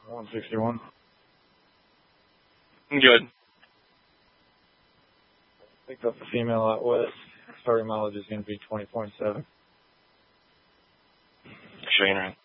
161. Good. Picked up the female out west. Starting mileage is going to be 20.7. Sure, you're right.